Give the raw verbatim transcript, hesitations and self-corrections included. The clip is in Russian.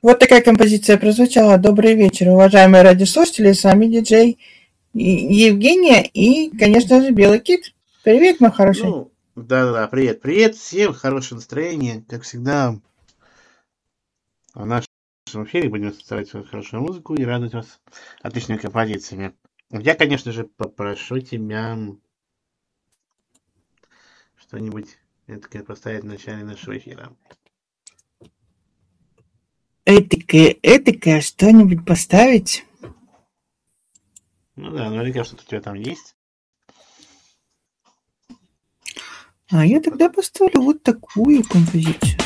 Вот такая композиция прозвучала. Добрый вечер, уважаемые радиослушатели. С вами диджей Евгения и, конечно же, Белый Кит. Привет, мой хороший. Ну, да-да-да, привет, привет, всем хорошее настроение, как всегда. В нашем эфире будем создавать хорошую музыку и радовать вас отличными композициями. Я, конечно же, попрошу тебя что-нибудь этакое поставить в начале нашего эфира. Этакое, этакое что-нибудь поставить? Ну да, наверняка что-то у тебя там есть. А я тогда поставлю вот такую композицию.